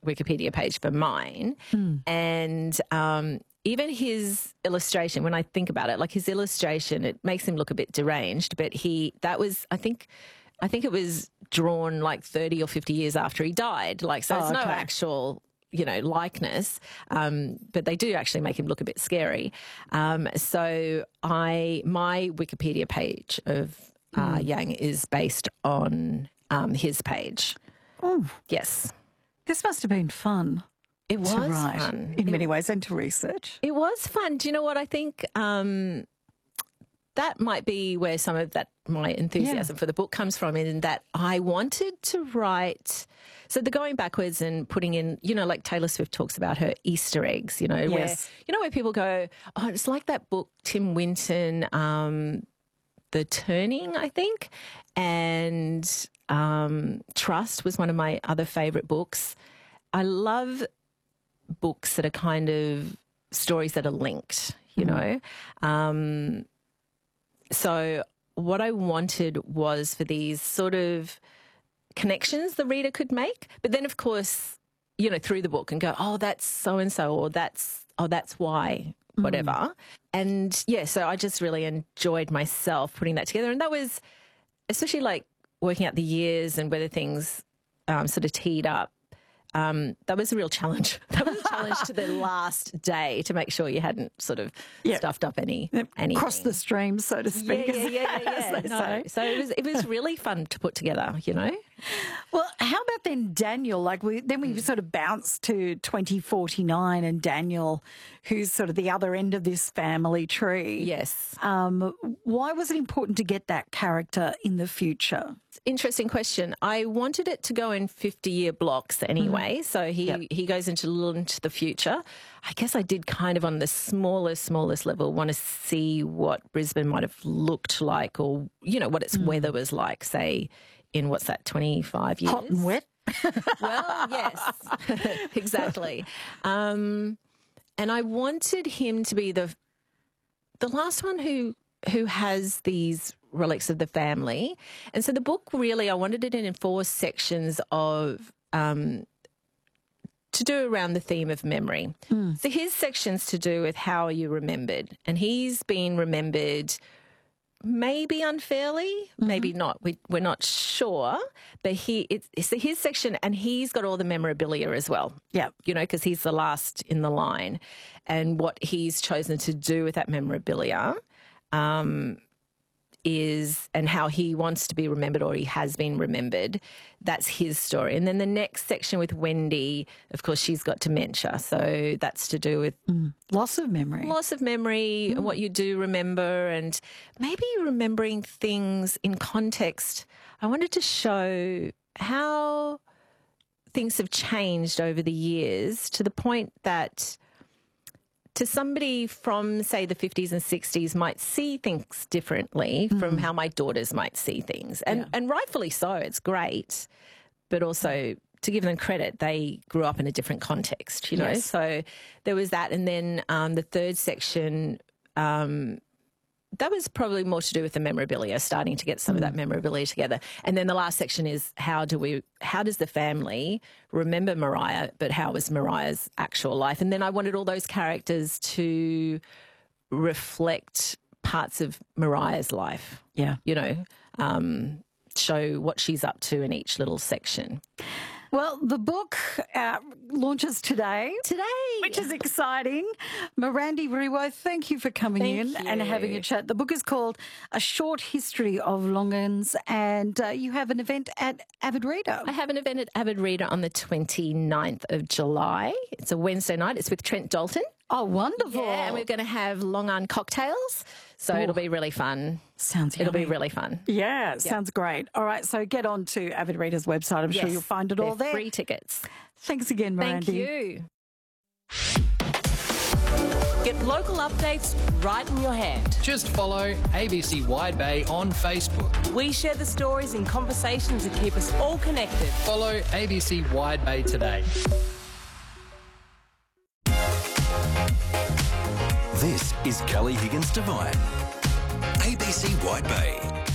Wikipedia page for mine. And even his illustration, when I think about it, like his illustration, it makes him look a bit deranged, but I think it was drawn like 30 or 50 years after he died. Like, so it's no actual, likeness, but they do actually make him look a bit scary. So my Wikipedia page of Yang is based on his page. Oh. Yes. This must have been fun. It was fun. In many ways, and to research. It was fun. Do you know what I think? That might be where some of my enthusiasm for the book comes from, in that I wanted to write. So the going backwards and putting in, like Taylor Swift talks about her Easter eggs, where people go, oh, it's like that book, Tim Winton, The Turning, I think, and Trust was one of my other favourite books. I love books that are kind of stories that are linked, So what I wanted was for these sort of connections the reader could make, but then, of course, through the book and go, oh, that's so-and-so, or that's why, whatever. And, so I just really enjoyed myself putting that together. And that was, especially like working out the years and whether things sort of teed up, that was a real challenge. That was a challenge to the last day to make sure you hadn't sort of stuffed up anything. Cross the stream, so to speak. Yeah. So it was really fun to put together, Well, how about then Daniel? Like we sort of bounced to 2049 and Daniel, who's sort of the other end of this family tree. Yes. Why was it important to get that character in the future? Interesting question. I wanted it to go in 50-year blocks anyway, so he goes into the future. I guess I did kind of on the smallest level want to see what Brisbane might have looked like, or, what its weather was like, say, in 25 years? Hot and wet? Well, yes, exactly. And I wanted him to be the last one who has these relics of the family. And so the book really, I wanted it in 4 sections of to do around the theme of memory. So his section's to do with how are you remembered, and he's been remembered maybe unfairly, maybe not. We're not sure, but it's his section, and he's got all the memorabilia as well. Yeah, because he's the last in the line, and what he's chosen to do with that memorabilia and how he wants to be remembered, or he has been remembered. That's his story. And then the next section with Wendy, of course, she's got dementia. So that's to do with loss of memory, and what you do remember, and maybe remembering things in context. I wanted to show how things have changed over the years, to the point that to somebody from, say, the 50s and 60s might see things differently from how my daughters might see things. And rightfully so, it's great. But also, to give them credit, they grew up in a different context, Yes. So there was that. And then the third section, that was probably more to do with the memorabilia, starting to get some of that memorabilia together. And then the last section is how does the family remember Mariah, but how was Mariah's actual life? And then I wanted all those characters to reflect parts of Mariah's life. Yeah. Show what she's up to in each little section. Well, the book launches today, which is exciting. Mirandi Riwo, thank you for coming in and having a chat. The book is called A Short History of Longans, and you have an event at Avid Reader. I have an event at Avid Reader on the 29th of July. It's a Wednesday night. It's with Trent Dalton. Oh, wonderful. Yeah, and we're going to have Long Arm cocktails, so it'll be really fun. It'll be really fun. Yeah, sounds great. All right, so get on to Avid Reader's website. I'm sure you'll find it all there. Free tickets. Thanks again, Mirandi. Thank you. Get local updates right in your hand. Just follow ABC Wide Bay on Facebook. We share the stories and conversations that keep us all connected. Follow ABC Wide Bay today. This is Kelly Higgins Devine, ABC Wide Bay.